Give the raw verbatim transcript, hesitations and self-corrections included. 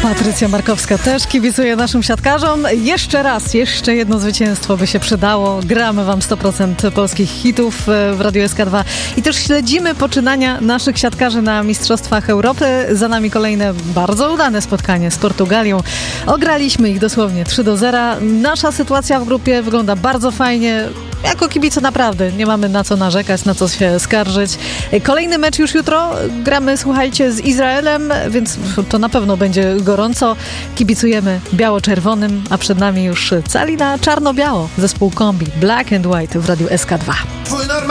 Patrycja Markowska też kibicuje naszym siatkarzom. Jeszcze raz, jeszcze jedno zwycięstwo by się przydało. Gramy wam sto procent polskich hitów w Radiu S K dwa i też śledzimy poczynania naszych siatkarzy na Mistrzostwach Europy. Za nami kolejne bardzo udane spotkanie z Portugalią. Ograliśmy ich dosłownie trzy do zera. Nasza sytuacja w grupie wygląda bardzo fajnie. Jako kibice naprawdę nie mamy na co narzekać, na co się skarżyć. Kolejny mecz już jutro. Gramy, słuchajcie, z Izraelem, więc to na pewno będzie gorąco. Kibicujemy biało-czerwonym, a przed nami już cali na czarno-biało. Zespół Kombi Black and White w Radiu S K dwa.